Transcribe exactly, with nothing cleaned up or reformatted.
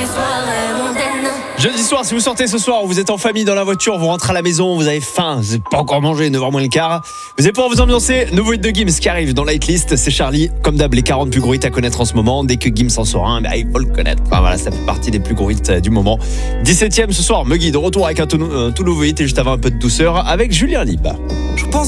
Jeudi soir, si vous sortez ce soir, vous êtes en famille dans la voiture, vous rentrez à la maison, vous avez faim, vous n'avez pas encore mangé, neuf heures moins le quart. Vous allez pouvoir vous ambiancer. Nouveau hit de Gims qui arrive dans Lightlist, c'est Charlie. Comme d'hab, les quarante plus gros hits à connaître en ce moment. Dès que Gims en sort un, bah, il faut le connaître. Enfin, voilà, ça fait partie des plus gros hits du moment. dix-septième ce soir, Muggy de retour avec un tout, un tout nouveau hit et juste avant un peu de douceur avec Julien Lib. Je pense